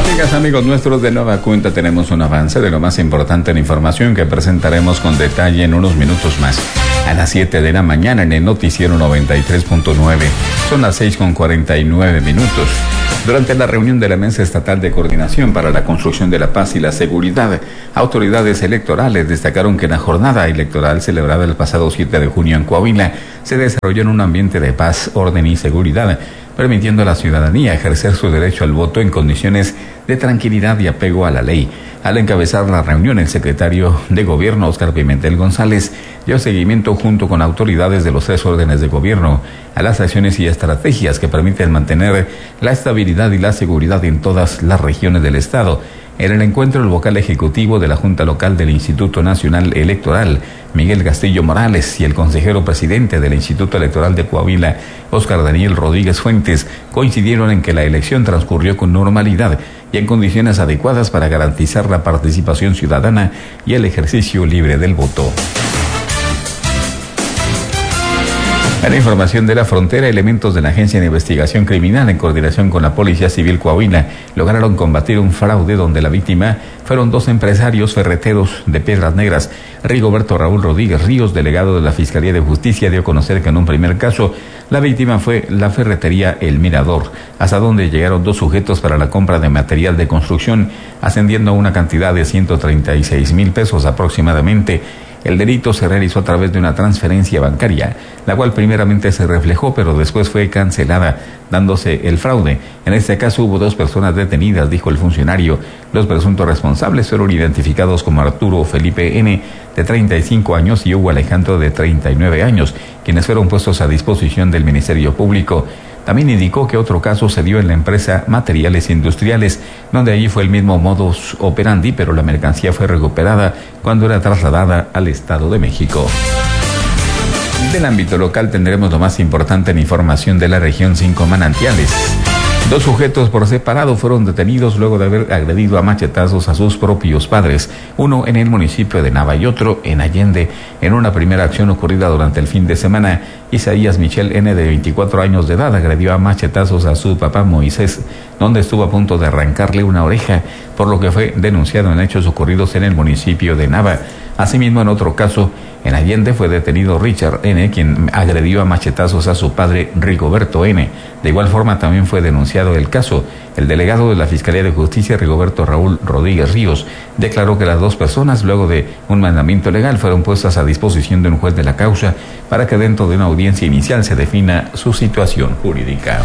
Amigas, amigos nuestros, de nueva cuenta tenemos un avance de lo más importante en información que presentaremos con detalle en unos minutos más. A las 7 de la mañana en el noticiero 93.9. Son las 6:49 minutos. Durante la reunión de la Mesa Estatal de Coordinación para la Construcción de la Paz y la Seguridad, autoridades electorales destacaron que la jornada electoral celebrada el pasado 7 de junio en Coahuila se desarrolló en un ambiente de paz, orden y seguridad, permitiendo a la ciudadanía ejercer su derecho al voto en condiciones de tranquilidad y apego a la ley. Al encabezar la reunión, el secretario de Gobierno, Óscar Pimentel González, dio seguimiento junto con autoridades de los 3 órdenes de gobierno a las acciones y estrategias que permiten mantener la estabilidad y la seguridad en todas las regiones del Estado. En el encuentro, el vocal ejecutivo de la Junta Local del Instituto Nacional Electoral, Miguel Castillo Morales, y el consejero presidente del Instituto Electoral de Coahuila, Óscar Daniel Rodríguez Fuentes, coincidieron en que la elección transcurrió con normalidad y en condiciones adecuadas para garantizar la participación ciudadana y el ejercicio libre del voto. En la información de la frontera, elementos de la Agencia de Investigación Criminal, en coordinación con la Policía Civil Coahuila, lograron combatir un fraude donde la víctima fueron 2 empresarios ferreteros de Piedras Negras. Rigoberto Raúl Rodríguez Ríos, delegado de la Fiscalía de Justicia, dio a conocer que en un primer caso la víctima fue la ferretería El Mirador, hasta donde llegaron 2 sujetos para la compra de material de construcción, ascendiendo a una cantidad de 136,000 pesos aproximadamente. El delito se realizó a través de una transferencia bancaria, la cual primeramente se reflejó, pero después fue cancelada, dándose el fraude. En este caso hubo 2 personas detenidas, dijo el funcionario. Los presuntos responsables fueron identificados como Arturo Felipe N., de 35 años, y Hugo Alejandro, de 39 años, quienes fueron puestos a disposición del Ministerio Público. También indicó que otro caso se dio en la empresa Materiales Industriales, donde allí fue el mismo modus operandi, pero la mercancía fue recuperada cuando era trasladada al Estado de México. Del ámbito local tendremos lo más importante en información de la región 5 Manantiales. 2 sujetos por separado fueron detenidos luego de haber agredido a machetazos a sus propios padres, uno en el municipio de Nava y otro en Allende. En una primera acción ocurrida durante el fin de semana, Isaías Michel N., de 24 años de edad, agredió a machetazos a su papá Moisés, donde estuvo a punto de arrancarle una oreja, por lo que fue denunciado en hechos ocurridos en el municipio de Nava. Asimismo, en otro caso, en Allende fue detenido Richard N., quien agredió a machetazos a su padre Rigoberto N. De igual forma, también fue denunciado el caso. El delegado de la Fiscalía de Justicia, Rigoberto Raúl Rodríguez Ríos, declaró que las 2 personas, luego de un mandamiento legal, fueron puestas a disposición de un juez de la causa para que dentro de una audiencia inicial se defina su situación jurídica.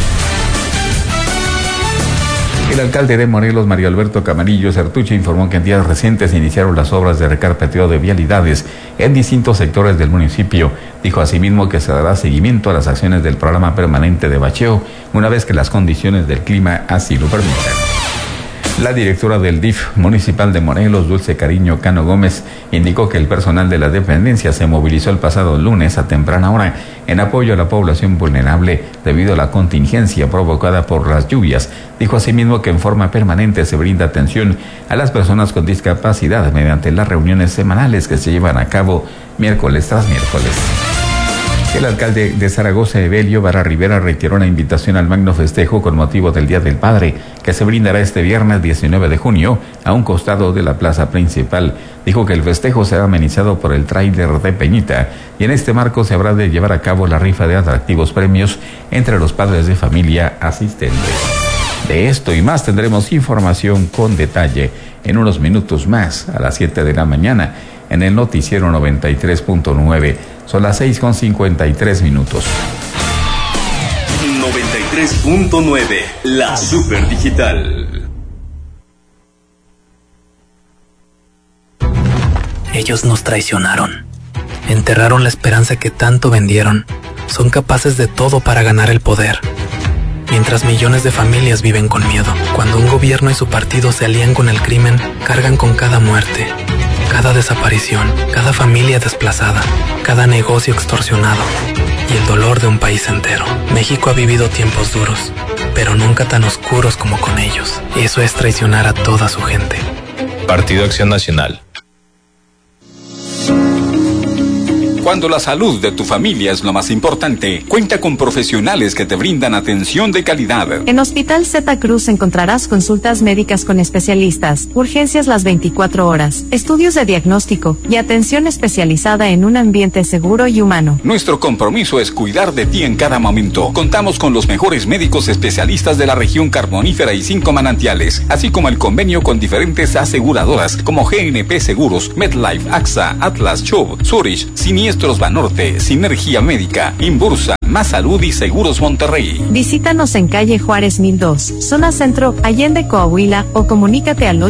El alcalde de Morelos, Mario Alberto Camarillo Certuche, informó que en días recientes se iniciaron las obras de recarpeteo de vialidades en distintos sectores del municipio. Dijo asimismo que se dará seguimiento a las acciones del programa permanente de bacheo una vez que las condiciones del clima así lo permitan. La directora del DIF municipal de Morelos, Dulce Cariño Cano Gómez, indicó que el personal de la dependencia se movilizó el pasado lunes a temprana hora en apoyo a la población vulnerable debido a la contingencia provocada por las lluvias. Dijo asimismo que en forma permanente se brinda atención a las personas con discapacidad mediante las reuniones semanales que se llevan a cabo miércoles tras miércoles. El alcalde de Zaragoza, Evelio Vara Rivera, reiteró la invitación al magno festejo con motivo del Día del Padre, que se brindará este viernes 19 de junio a un costado de la plaza principal. Dijo que el festejo será amenizado por el tráiler de Peñita y en este marco se habrá de llevar a cabo la rifa de atractivos premios entre los padres de familia asistentes. De esto y más tendremos información con detalle en unos minutos más, a las 7 de la mañana, en el noticiero 93.9. Son las 6:53 minutos. 93.9, la super digital. Ellos nos traicionaron. Enterraron la esperanza que tanto vendieron. Son capaces de todo para ganar el poder. Mientras millones de familias viven con miedo. Cuando un gobierno y su partido se alían con el crimen, cargan con cada muerte, cada desaparición, cada familia desplazada, cada negocio extorsionado y el dolor de un país entero. México ha vivido tiempos duros, pero nunca tan oscuros como con ellos. Eso es traicionar a toda su gente. Partido Acción Nacional. Cuando la salud de tu familia es lo más importante, cuenta con profesionales que te brindan atención de calidad. En Hospital Santa Cruz encontrarás consultas médicas con especialistas, urgencias las 24 horas, estudios de diagnóstico y atención especializada en un ambiente seguro y humano. Nuestro compromiso es cuidar de ti en cada momento. Contamos con los mejores médicos especialistas de la región carbonífera y 5 manantiales, así como el convenio con diferentes aseguradoras como GNP Seguros, MetLife, AXA, Atlas, Chubb, Zurich, Siniestros Banorte, Sinergia Médica, Inbursa, Más Salud y Seguros Monterrey. Visítanos en calle Juárez 1002, zona centro, Allende, Coahuila, o comunícate al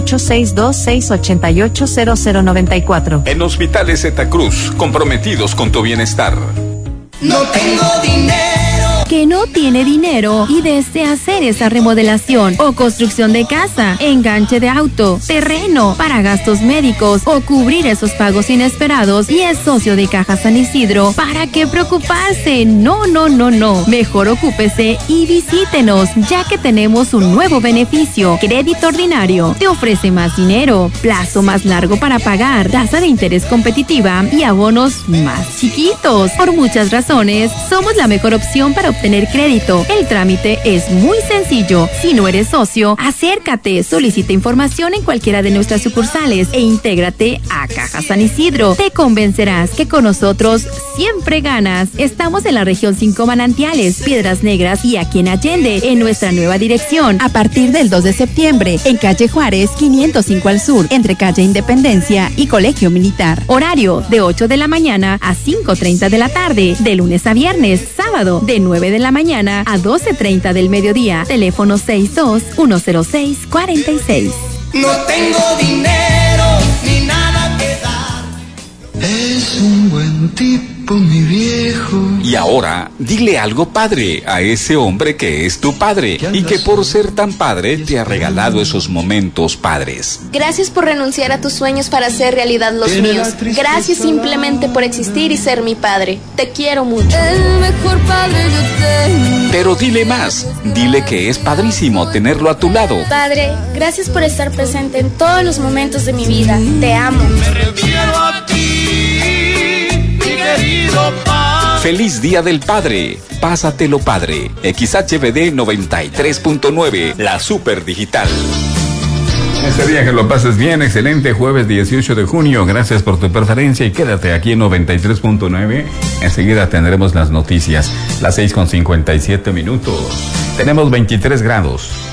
862-688-0094. En Hospitales Santa Cruz, comprometidos con tu bienestar. No tengo dinero. Que no tiene dinero y desea hacer esa remodelación o construcción de casa, enganche de auto, terreno, para gastos médicos o cubrir esos pagos inesperados y es socio de Caja San Isidro. ¿Para qué preocuparse? No. Mejor ocúpese y visítenos, ya que tenemos un nuevo beneficio. Crédito ordinario. Te ofrece más dinero, plazo más largo para pagar, tasa de interés competitiva y abonos más chiquitos. Por muchas razones, somos la mejor opción para obtener crédito. El trámite es muy sencillo. Si no eres socio, acércate, solicita información en cualquiera de nuestras sucursales e intégrate a Caja San Isidro. Te convencerás que con nosotros siempre ganas. Estamos en la región 5 Manantiales, Piedras Negras y aquí en Allende, en nuestra nueva dirección, a partir del 2 de septiembre, en calle Juárez 505 al sur, entre calle Independencia y Colegio Militar. Horario de 8 de la mañana a 5:30 de la tarde, de lunes a viernes, sábado de 9 de la mañana a 12:30 del mediodía. Teléfono 62-106-46. No tengo dinero ni nada que dar. Es un buen tipo, mi viejo. Y ahora, dile algo padre a ese hombre que es tu padre y que por ser tan padre te ha regalado esos momentos padres. Gracias por renunciar a tus sueños para hacer realidad los míos. Gracias simplemente por existir y ser mi padre. Te quiero mucho. El mejor padre yo tengo. Pero dile más, dile que es padrísimo tenerlo a tu lado. Padre, gracias por estar presente en todos los momentos de mi vida. Te amo. Me refiero a ti, mi querido padre. Feliz Día del Padre. Pásatelo padre. XHBD 93.9, la super digital. Este día que lo pases bien, excelente jueves 18 de junio, gracias por tu preferencia y quédate aquí en 93.9, enseguida tendremos las noticias, las 6:57 minutos, tenemos 23 grados.